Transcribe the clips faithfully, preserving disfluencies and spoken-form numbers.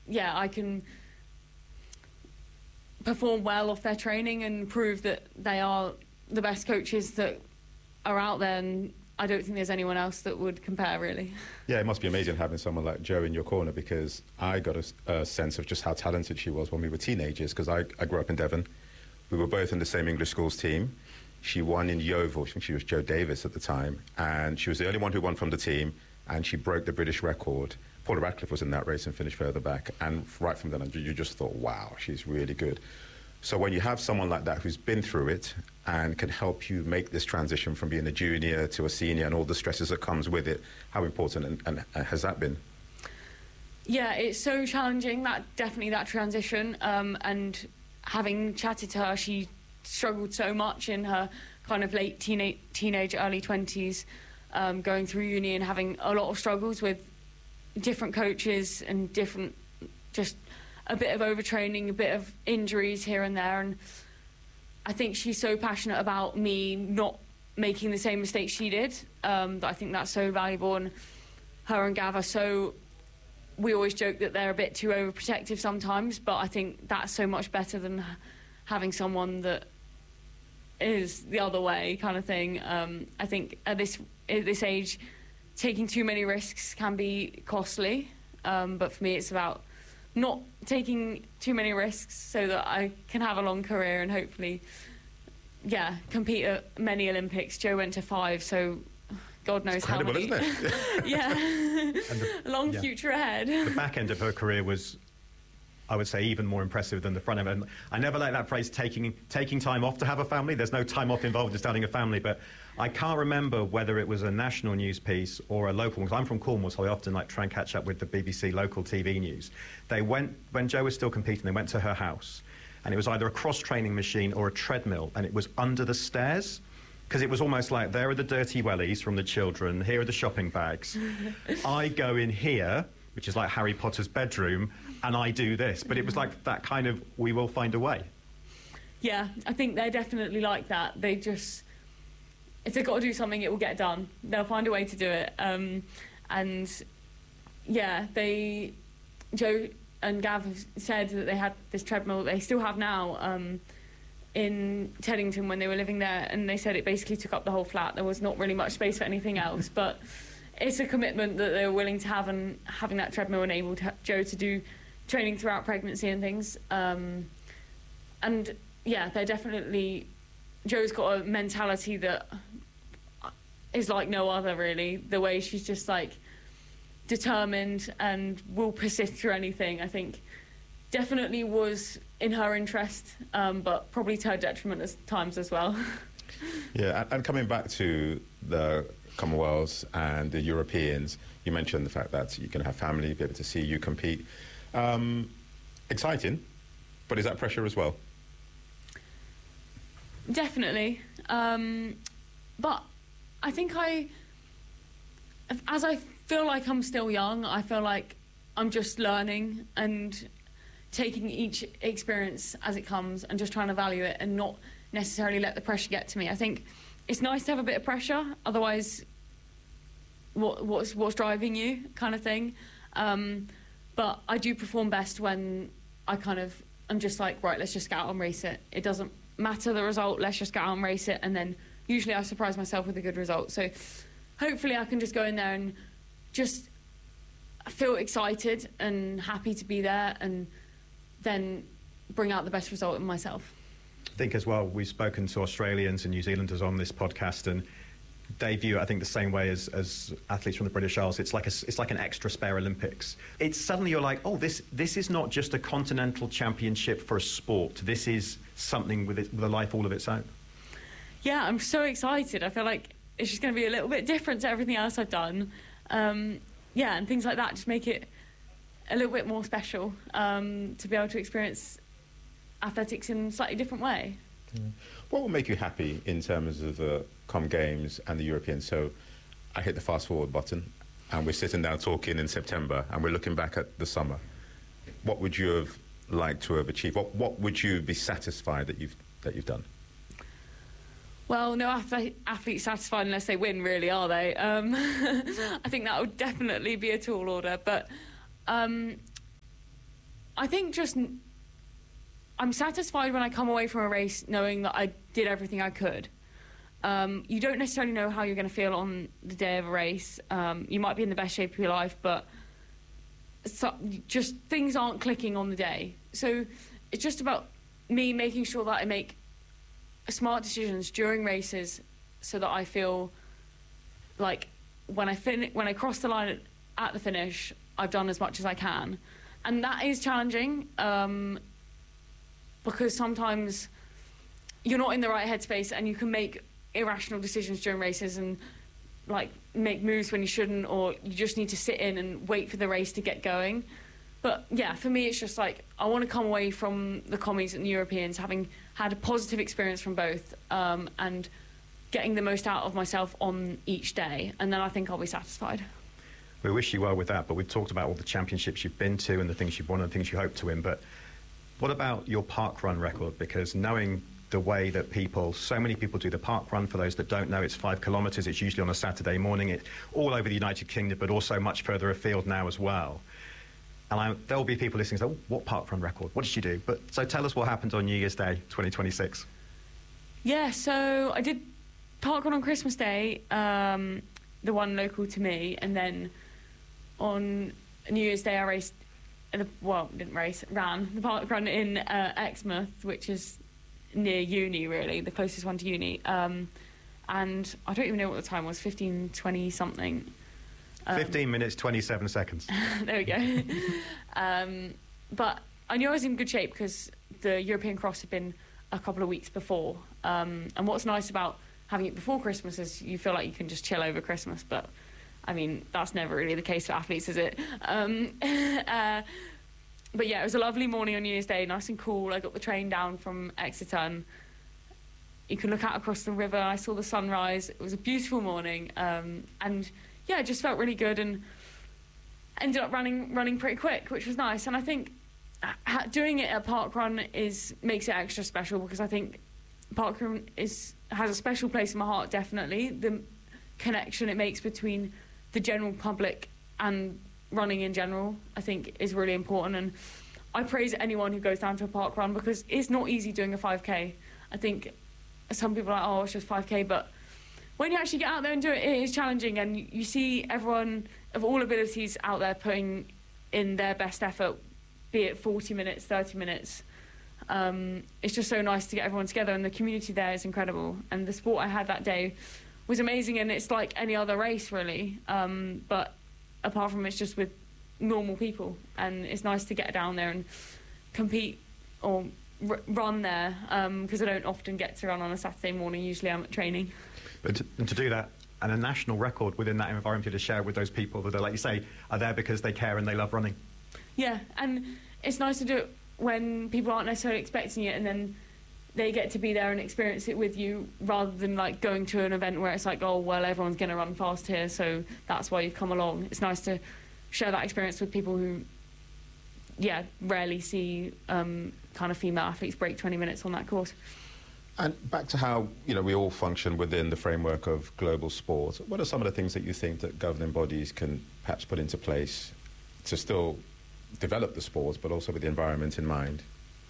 yeah, I can perform well off their training and prove that they are the best coaches that are out there, and I don't think there's anyone else that would compare, really. Yeah, it must be amazing having someone like Jo in your corner, because I got a, a sense of just how talented she was when we were teenagers, because I, I grew up in Devon. We were both in the same English schools team. She won in Yeovil. I think she was Jo Davis at the time, and she was the only one who won from the team, and she broke the British record. Paula Radcliffe was in that race and finished further back, and right from then on, you just thought, wow, she's really good. So when you have someone like that who's been through it and can help you make this transition from being a junior to a senior and all the stresses that comes with it, how important and, and, and has that been? Yeah, it's so challenging, that definitely that transition, um, and having chatted to her, she struggled so much in her kind of late teenage, teenage early twenties, um, going through uni and having a lot of struggles with different coaches and different, just a bit of overtraining, a bit of injuries here and there. And I think she's so passionate about me not making the same mistakes she did, um, that I think that's so valuable. And her and Gav are so, we always joke that they're a bit too overprotective sometimes, but I think that's so much better than having someone that is the other way kind of thing. Um, I think at this at this age, taking too many risks can be costly, um, but for me it's about not taking too many risks so that I can have a long career and hopefully, yeah, compete at many Olympics. Jo went to five, so God knows how many. Incredible, isn't it? Yeah, the, long yeah. future ahead. The back end of her career was, I would say, even more impressive than the front end. And I never like that phrase, taking taking time off to have a family. There's no time off involved in starting a family, but I can't remember whether it was a national news piece or a local one, because I'm from Cornwall, so I often like try and catch up with the B B C local T V news. They went, when Jo was still competing, they went to her house, and it was either a cross-training machine or a treadmill, and it was under the stairs, because it was almost like, there are the dirty wellies from the children, here are the shopping bags. I go in here, which is like Harry Potter's bedroom, and I do this. But it was like that kind of, we will find a way. Yeah, I think they're definitely like that. They just, if they've got to do something, it will get done. They'll find a way to do it. Um, and yeah, they, Jo and Gav have said that they had this treadmill that they still have now um, in Teddington when they were living there, and they said it basically took up the whole flat. There was not really much space for anything else, but it's a commitment that they're willing to have, and having that treadmill enabled Jo to do training throughout pregnancy and things. Um, and yeah, they're definitely, Jo's got a mentality that is like no other, really. The way she's just like determined and will persist through anything, I think definitely was in her interest, um, but probably to her detriment at times as well. Yeah, and, and coming back to the Commonwealths and the Europeans, you mentioned the fact that you can have family, be able to see you compete. Um, exciting, but is that pressure as well? Definitely. Um, but I think I, as I feel like I'm still young, I feel like I'm just learning and taking each experience as it comes and just trying to value it and not necessarily let the pressure get to me. I think it's nice to have a bit of pressure, otherwise what, what's, what's driving you kind of thing. Um, but I do perform best when I kind of, I'm just like, right, let's just get out and race it. It doesn't matter the result, let's just get out and race it. And then usually I surprise myself with a good result. So hopefully I can just go in there and just feel excited and happy to be there, and then bring out the best result in myself. I think as well, we've spoken to Australians and New Zealanders on this podcast, and they view it, I think, the same way as, as athletes from the British Isles. It's like a, it's like an extra spare Olympics. It's suddenly you're like, oh, this this is not just a continental championship for a sport. This is something with, it, with a life all of its own. Yeah, I'm so excited. I feel like it's just going to be a little bit different to everything else I've done. Um, yeah, and things like that just make it a little bit more special, um, to be able to experience athletics in a slightly different way. Yeah. What will make you happy in terms of the Com Games and the Europeans? So I hit the fast forward button and we're sitting down talking in September and we're looking back at the summer. What would you have liked to have achieved? What, what would you be satisfied that you've, that you've done? Well, no athlete, athlete's satisfied unless they win, really, are they? Um, I think that would definitely be a tall order. But um, I think just I'm satisfied when I come away from a race knowing that I did everything I could. Um, you don't necessarily know how you're going to feel on the day of a race. Um, you might be in the best shape of your life, but so, just things aren't clicking on the day. So it's just about me making sure that I make smart decisions during races so that I feel like when I fin- when I cross the line at, at the finish, I've done as much as I can. And that is challenging um, because sometimes you're not in the right headspace and you can make irrational decisions during races and like make moves when you shouldn't, or you just need to sit in and wait for the race to get going. But yeah, for me, it's just like I want to come away from the commies and the Europeans having had a positive experience from both um, and getting the most out of myself on each day, and then I think I'll be satisfied. We wish you well with that, but we've talked about all the championships you've been to and the things you've won and the things you hope to win, but what about your park run record? Because knowing the way that people, so many people do the park run, for those that don't know, it's five kilometres, it's usually on a Saturday morning, it's all over the United Kingdom, but also much further afield now as well. And I, there'll be people listening saying, oh, what park run record? What did you do? But so tell us what happened on New Year's Day, twenty twenty-six. Yeah, so I did park run on Christmas Day, um, the one local to me, and then on New Year's Day I raced, in the, well, didn't race, ran the park run in uh, Exmouth, which is near uni, really, the closest one to uni. Um, and I don't even know what the time was, fifteen, twenty something. Um, fifteen minutes, twenty-seven seconds. There we go. um, but I knew I was in good shape because the European Cross had been a couple of weeks before. Um, and what's nice about having it before Christmas is you feel like you can just chill over Christmas. But, I mean, that's never really the case for athletes, is it? Um, uh, but, yeah, it was a lovely morning on New Year's Day, nice and cool. I got the train down from Exeter and you can look out across the river. I saw the sunrise. It was a beautiful morning. Um, and... yeah, it just felt really good and ended up running running pretty quick, which was nice. And I think ha- doing it at parkrun is makes it extra special because I think parkrun is has a special place in my heart. Definitely, the connection it makes between the general public and running in general, I think, is really important. And I praise anyone who goes down to a parkrun because it's not easy doing a five K. I think some people are like, oh, it's just five K, but when you actually get out there and do it, it is challenging, and you see everyone of all abilities out there putting in their best effort, be it forty minutes, thirty minutes. Um, it's just so nice to get everyone together, and the community there is incredible. And the sport I had that day was amazing, and it's like any other race, really. Um, but apart from it's just with normal people, and it's nice to get down there and compete or r- run there, because um, I don't often get to run on a Saturday morning. Usually I'm at training. But to, and to do that, and a national record within that environment to share with those people that are, like you say, are there because they care and they love running. Yeah, and it's nice to do it when people aren't necessarily expecting it, and then they get to be there and experience it with you, rather than like going to an event where it's like, oh, well, everyone's going to run fast here, so that's why you've come along. It's nice to share that experience with people who, yeah, rarely see um, kind of female athletes break twenty minutes on that course. And back to how, you know, we all function within the framework of global sport. What are some of the things that you think that governing bodies can perhaps put into place to still develop the sport, but also with the environment in mind?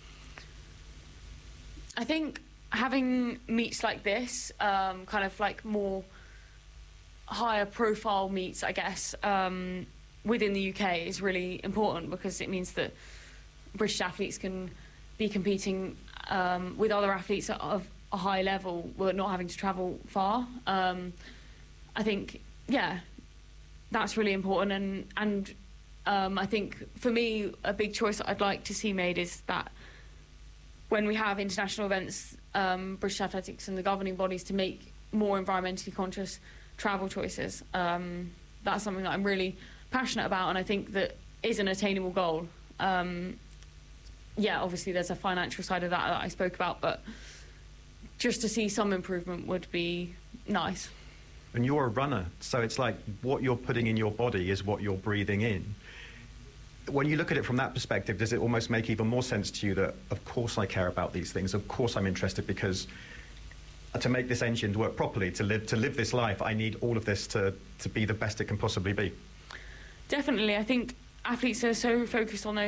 I think having meets like this, um, kind of like more higher profile meets, I guess, um, within the U K is really important, because it means that British athletes can be competing um, with other athletes of a high level without not having to travel far. Um, I think, yeah, that's really important. And, and um, I think for me, a big choice that I'd like to see made is that when we have international events, um, British Athletics and the governing bodies to make more environmentally conscious travel choices. Um, that's something that I'm really passionate about, and I think that is an attainable goal. Um, yeah, obviously there's a financial side of that that I spoke about, but just to see some improvement would be nice. And you're a runner, so it's like what you're putting in your body is what you're breathing in. When you look at it from that perspective, does it almost make even more sense to you that, of course I care about these things, of course I'm interested, because to make this engine work properly, to live to live this life, I need all of this to, to be the best it can possibly be? Definitely. I think athletes are so focused on those